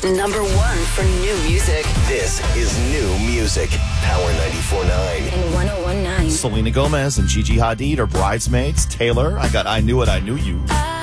Number 1 for new music. This is new music. Power 94.9. And 101.9. Selena Gomez and Gigi Hadid are bridesmaids. Taylor, I Knew What I Knew You.